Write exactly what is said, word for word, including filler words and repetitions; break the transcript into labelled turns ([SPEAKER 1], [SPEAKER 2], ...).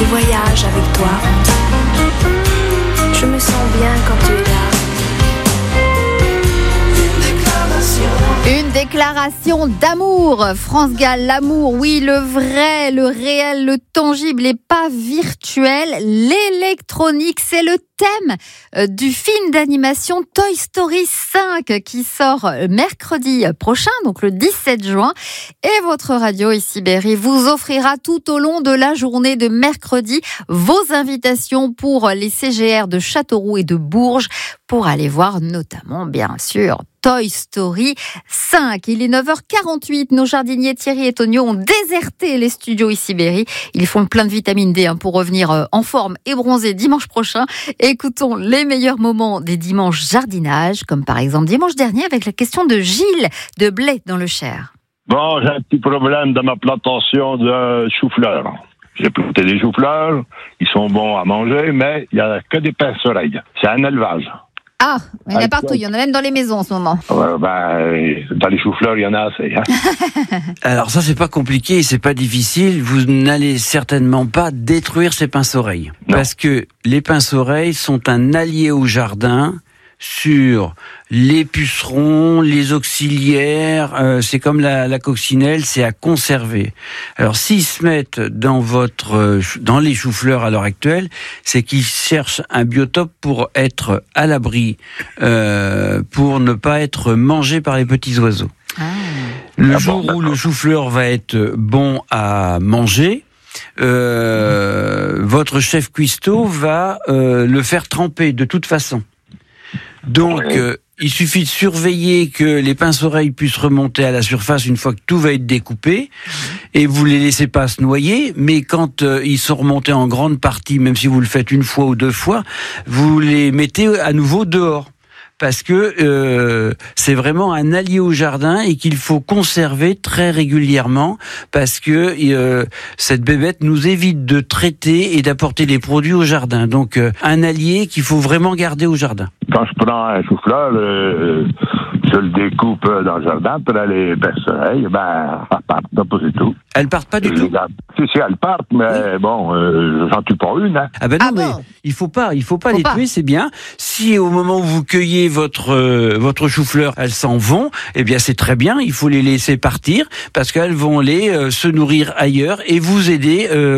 [SPEAKER 1] voyage avec toi. Je me sens bien quand tu es là.
[SPEAKER 2] Une déclaration d'amour. France Gall, l'amour, oui, le vrai, le réel, le tangible et pas virtuel. L'électronique, c'est le thème du film d'animation Toy Story cinq qui sort mercredi prochain, donc le dix-sept juin. Et votre radio ici Berry vous offrira tout au long de la journée de mercredi vos invitations pour les C G R de Châteauroux et de Bourges pour aller voir notamment, bien sûr, Toy Story cinq. Il est neuf heures quarante-huit. Nos jardiniers Thierry et Tonio ont déserté les studios ici Berry. Ils font plein de vitamine D hein, pour revenir en forme et bronzer dimanche prochain. Écoutons les meilleurs moments des dimanches jardinage, comme par exemple dimanche dernier avec la question de Gilles de Blais dans le Cher.
[SPEAKER 3] Bon, j'ai un petit problème dans ma plantation de choux-fleurs. J'ai planté des choux-fleurs, ils sont bons à manger, mais il n'y a que des pince-oreilles. C'est un élevage.
[SPEAKER 2] Ah, il y en a partout, il y en a même dans les maisons en ce moment.
[SPEAKER 3] Ouais, ben, dans les choux-fleurs, il y en a assez. Hein.
[SPEAKER 4] Alors ça, c'est pas compliqué, c'est pas difficile. Vous n'allez certainement pas détruire ces pinces-oreilles. Non. Parce que les pinces-oreilles sont un allié au jardin sur les pucerons, les auxiliaires, euh, c'est comme la, la coccinelle, c'est à conserver. Alors s'ils se mettent dans votre, euh, dans les choux-fleurs à l'heure actuelle, c'est qu'ils cherchent un biotope pour être à l'abri, euh, pour ne pas être mangé par les petits oiseaux. Ah. Le ah jour bon, où le chou-fleur va être bon à manger, euh, votre chef cuistot va euh, le faire tremper de toute façon. Donc, euh, il suffit de surveiller que les pinces-oreilles puissent remonter à la surface une fois que tout va être découpé, et vous les laissez pas se noyer, mais quand euh, ils sont remontés en grande partie, même si vous le faites une fois ou deux fois, vous les mettez à nouveau dehors. Parce que euh, c'est vraiment un allié au jardin et qu'il faut conserver très régulièrement parce que euh, cette bébête nous évite de traiter et d'apporter des produits au jardin. Donc euh, un allié qu'il faut vraiment garder au jardin.
[SPEAKER 3] Quand je prends un chou-fleur, euh, je le découpe dans le jardin, puis là, les pince-oreilles, ben, elles partent, c'est tout.
[SPEAKER 4] Elles partent pas du tout?
[SPEAKER 3] Si, si, elles partent, mais oui. bon, euh, j'en tue pas une. Hein.
[SPEAKER 4] Ah ben non, ah
[SPEAKER 2] bon.
[SPEAKER 4] mais il faut pas, il faut pas
[SPEAKER 2] faut
[SPEAKER 4] les
[SPEAKER 2] pas.
[SPEAKER 4] tuer, c'est bien. Si au moment où vous cueillez votre euh, votre chou-fleur, elles s'en vont, eh bien c'est très bien, il faut les laisser partir, parce qu'elles vont aller euh, se nourrir ailleurs et vous aider euh,